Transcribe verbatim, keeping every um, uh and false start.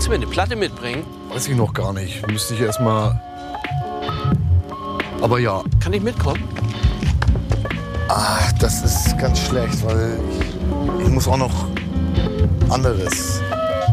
du mir eine Platte mitbringen? Weiß ich noch gar nicht. Müsste ich erst mal. Aber ja. Kann ich mitkommen? Ah, das ist ganz schlecht, weil ich, ich muss auch noch anderes